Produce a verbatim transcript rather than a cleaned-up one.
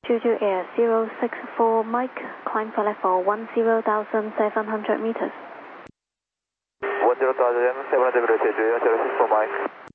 Jeju Air zero six four Mike, climb for level one zero thousand seven hundred meters. one zero thousand seven hundred meters, Jeju Air zero six four Mike.